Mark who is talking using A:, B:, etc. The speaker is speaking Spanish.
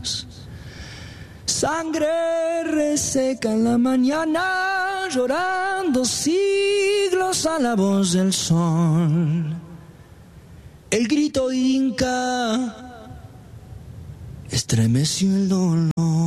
A: Sangre reseca en la mañana, llorando siglos a la voz del sol. El grito inca estremeció el dolor.